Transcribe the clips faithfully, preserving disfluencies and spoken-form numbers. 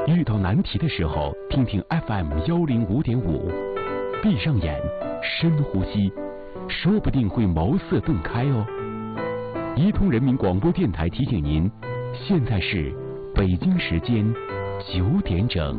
遇到难题的时候，听听 F M 幺零五点五，闭上眼，深呼吸，说不定会茅塞顿开哦。伊通人民广播电台提醒您，现在是北京时间九点整。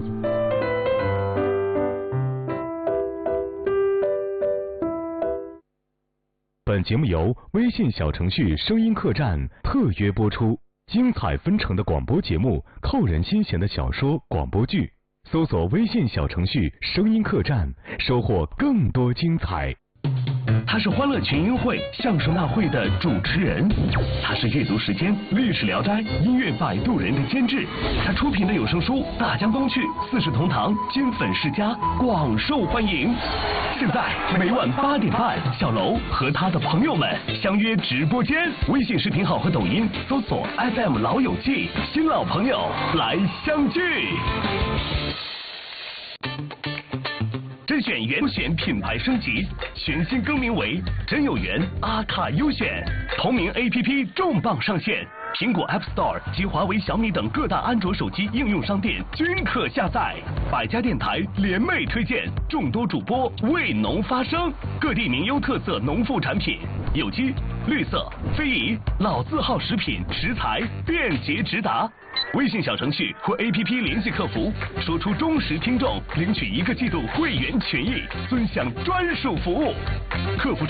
本节目由微信小程序声音客栈特约播出。精彩纷呈的广播节目，扣人心弦的小说、广播剧，搜索微信小程序声音客栈，收获更多精彩。 他是欢乐群英会相声大会的主持人，他是阅读时间、历史聊斋、音乐摆渡人的监制，他出品的有声书《大江东去》《四世同堂》《金粉世家》广受欢迎。现在每晚八点半，小楼和他的朋友们相约直播间，微信视频号和抖音搜索 F M 老友记，新老朋友来相聚。甄选原选品牌升级，全新更名为真有缘阿卡优选，同名 A P P 重磅上线，苹果 App Store 及华为、小米等各大安卓手机应用商店均可下载。百家电台联袂推荐，众多主播为农发声，各地名优特色农副产品，有机、绿色、非遗、老字号食品食材便捷直达。微信小程序或 A P P 联系客服，说出忠实听众领取一个季度会员权益，尊享专属服务。客服